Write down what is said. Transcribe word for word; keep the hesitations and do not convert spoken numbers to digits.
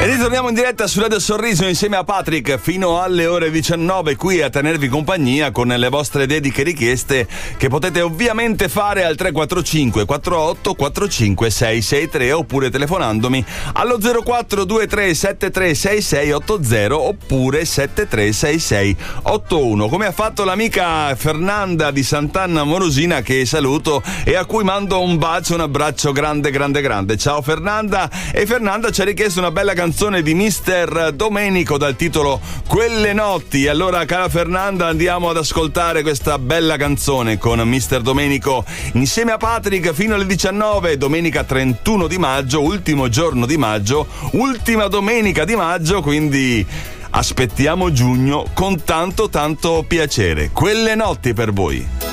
E ritorniamo in diretta su Radio Sorriso insieme a Patrick fino alle ore diciannove, qui a tenervi compagnia con le vostre dediche richieste che potete ovviamente fare al tre quattro cinque quattro otto quattro cinque sei sei tre oppure telefonandomi allo zero quattro due tre sette tre sei sei otto zero oppure sette tre sei sei otto uno, come ha fatto l'amica Fernanda di Sant'Anna Morosina, che saluto e a cui mando un bacio, un abbraccio grande grande grande. Ciao Fernanda. E Fernanda ci ha richiesto una bella canzone di mister Domenico dal titolo Quelle notti. Allora, cara Fernanda, andiamo ad ascoltare questa bella canzone con mister Domenico insieme a Patrick fino alle diciannove, domenica trentuno di maggio, ultimo giorno di maggio, ultima domenica di maggio, quindi aspettiamo giugno con tanto tanto piacere. Quelle notti per voi.